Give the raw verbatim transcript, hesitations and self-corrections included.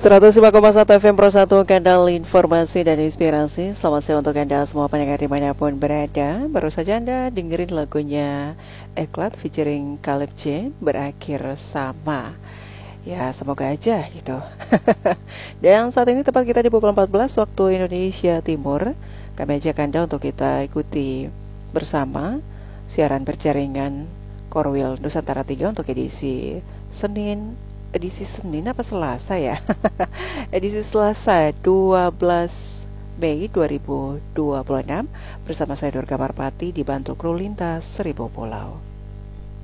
seratus lima koma satu F M Pro satu, kanal informasi dan inspirasi. Selamat siang untuk Anda semua pendengar dimanapun berada. Baru saja Anda dengerin lagunya Eklat featuring Caleb J, Berakhir Sama. Ya semoga aja gitu. Dan saat ini tepat kita di pukul empat belas waktu Indonesia Timur. Kami ajak Anda untuk kita ikuti bersama siaran berjaringan Korwil Nusantara tiga untuk edisi Senin Edisi Senin apa Selasa ya? Edisi Selasa dua belas Mei dua ribu dua puluh enam bersama saya Durga Marpati dibantu kru lintas Seribu Pulau.